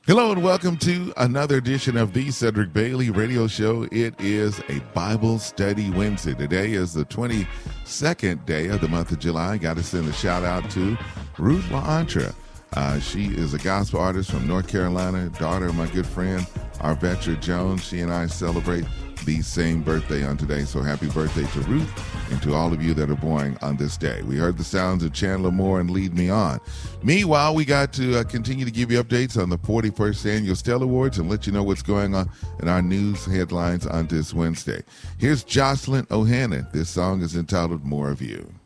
Hello and welcome to another edition of the Cedric Bailey Radio Show. It is a Bible Study Wednesday. Today is the 22nd day of the month of July. Got to send a shout out to Ruth LaAntra. She is a gospel artist from North Carolina, daughter of my good friend Arvetra Jones. She and I celebrate the same birthday on today. So happy birthday to Ruth and to all of you that are born on this day. We heard the sounds of Chandler Moore and Lead Me On. Meanwhile, we got to continue to give you updates on the 41st Annual Stella Awards and let you know what's going on in our news headlines on this Wednesday. Here's Jocelyn O'Hannon. This song is entitled More of You.